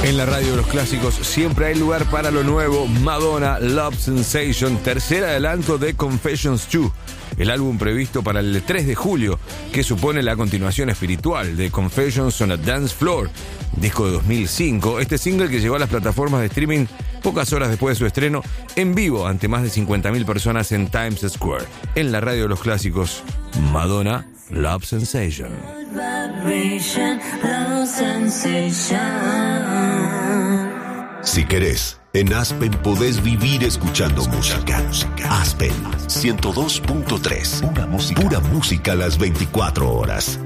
En la radio de los clásicos siempre hay lugar para lo nuevo. Madonna, Love Sensation, tercer adelanto de Confessions 2, el álbum previsto para el 3 de julio, que supone la continuación espiritual de Confessions on a Dance Floor, disco de 2005. Este single que llegó a las plataformas de streaming pocas horas después de su estreno, en vivo ante más de 50.000 personas en Times Square. En la radio de los clásicos, Madonna, Love Sensation. Si querés, en Aspen podés vivir escuchando música. Aspen 102.3. Pura música a las 24 horas.